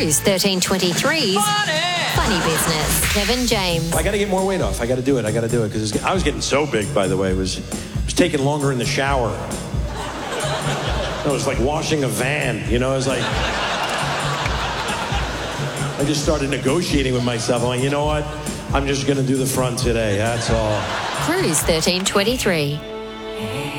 Cruise 1323's Funny Business. Kevin James. I got to get more weight off. I got to do it. Because I was getting so big, by the way. It was taking longer in the shower. It was like washing a van, you know? It was like... I just started negotiating with myself. I'm like, you know what? I'm just going to do the front today. That's all. Cruise 1323.